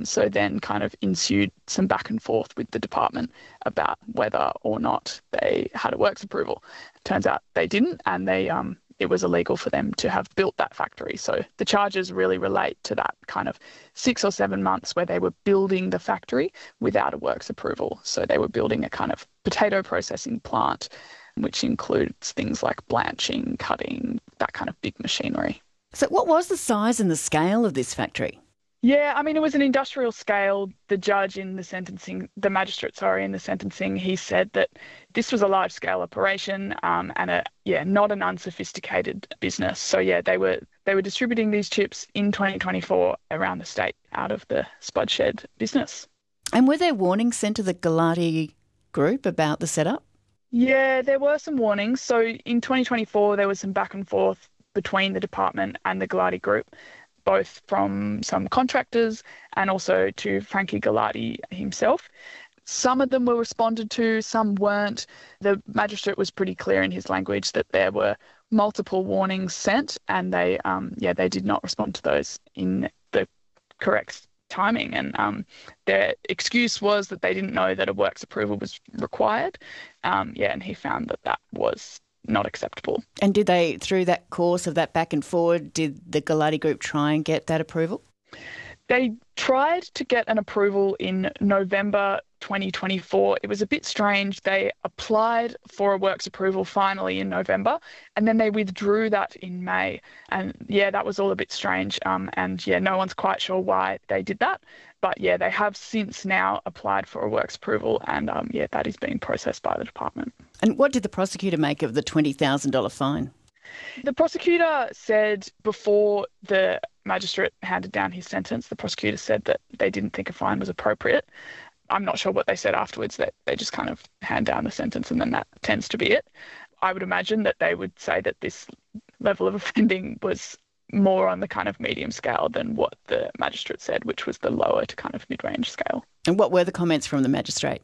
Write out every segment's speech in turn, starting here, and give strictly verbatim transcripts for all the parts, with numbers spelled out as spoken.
so then kind of ensued some back and forth with the department about whether or not they had a works approval. Turns out they didn't, and they um, it was illegal for them to have built that factory. So the charges really relate to that kind of six or seven months where they were building the factory without a works approval. So they were building a kind of potato processing plant, which includes things like blanching, cutting, that kind of big machinery. So what was the size and the scale of this factory? Yeah, I mean, it was an industrial scale. The judge in the sentencing, the magistrate, sorry, in the sentencing, he said that this was a large-scale operation um, and, a yeah, not an unsophisticated business. So, yeah, they were they were distributing these chips in twenty twenty-four around the state out of the Spud Shed business. And were there warnings sent to the Galati Group about the setup? Yeah, there were some warnings. So in twenty twenty-four, there was some back and forth between the department and the Galati Group, both from some contractors and also to Frankie Galati himself. Some of them were responded to, some weren't. The magistrate was pretty clear in his language that there were multiple warnings sent, and they, um, yeah, they did not respond to those in the correct timing. And um, their excuse was that they didn't know that a works approval was required. Um, yeah, and he found that that was not acceptable. And did they, through that course of that back and forward, did the Galati Group try and get that approval? They tried to get an approval in November twenty twenty-four. It was a bit strange. They applied for a works approval finally in November, and then they withdrew that in May. And yeah, that was all a bit strange. Um, and yeah, no one's quite sure why they did that. But yeah, they have since now applied for a works approval, and um, yeah, that is being processed by the department. And what did the prosecutor make of the twenty thousand dollars fine? The prosecutor said before the magistrate handed down his sentence, the prosecutor said that they didn't think a fine was appropriate. I'm not sure what they said afterwards, that they just kind of hand down the sentence and then that tends to be it. I would imagine that they would say that this level of offending was more on the kind of medium scale than what the magistrate said, which was the lower to kind of mid-range scale. And what were the comments from the magistrate?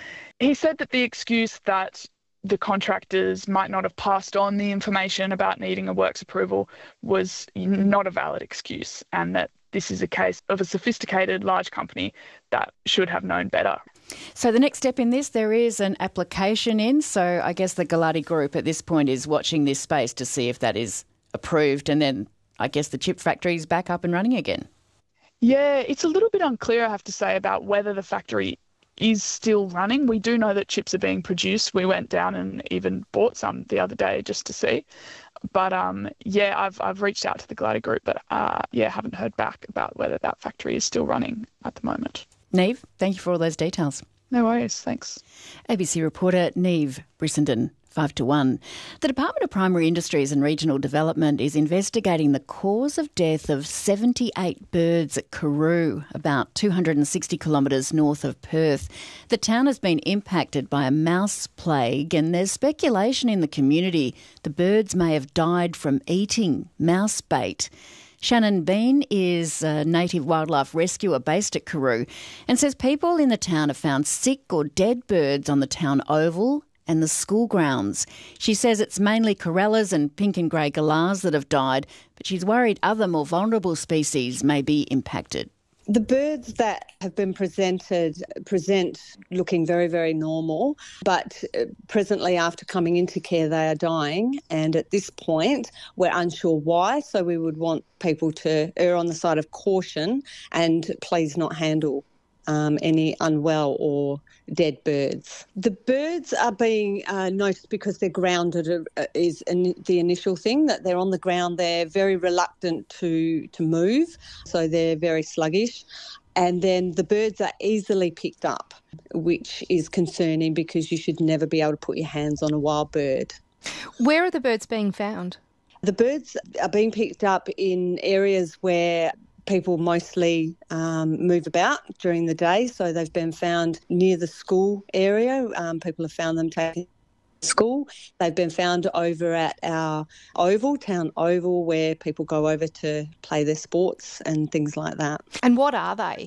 He said that the excuse that the contractors might not have passed on the information about needing a works approval was not a valid excuse, and that this is a case of a sophisticated large company that should have known better. So the next step in this, there is an application in. So I guess the Galati Group at this point is watching this space to see if that is approved, and then I guess the chip factory is back up and running again. Yeah, it's a little bit unclear, I have to say, about whether the factory is still running. We do know that chips are being produced. We went down and even bought some the other day just to see. But um, yeah, I've I've reached out to the Galati Group, but uh, yeah, haven't heard back about whether that factory is still running at the moment. Neve, thank you for all those details. No worries, thanks. A B C reporter Neve Brissenden. Five to one. The Department of Primary Industries and Regional Development is investigating the cause of death of seventy-eight birds at Karoo, about two hundred sixty kilometres north of Perth. The town has been impacted by a mouse plague, and there's speculation in the community the birds may have died from eating mouse bait. Shannon Bean is a native wildlife rescuer based at Karoo and says people in the town have found sick or dead birds on the town oval and the school grounds. She says it's mainly corellas and pink and grey galahs that have died, but she's worried other more vulnerable species may be impacted. The birds that have been presented present looking very, very normal, but presently after coming into care they are dying, and at this point we're unsure why, so we would want people to err on the side of caution and please not handle Um, any unwell or dead birds. The birds are being uh, noticed because they're grounded uh, is in the initial thing, that they're on the ground, they're very reluctant to, to move, so they're very sluggish. And then the birds are easily picked up, which is concerning because you should never be able to put your hands on a wild bird. Where are the birds being found? The birds are being picked up in areas where people mostly um, move about during the day, so they've been found near the school area. Um, people have found them taken to school. They've been found over at our oval, town oval, where people go over to play their sports and things like that. And what are they?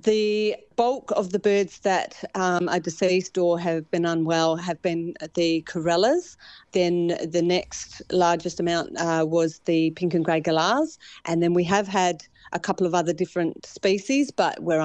The bulk of the birds that um, are deceased or have been unwell have been the corellas. Then the next largest amount uh, was the pink and grey galahs. And then we have had a couple of other different species, but we're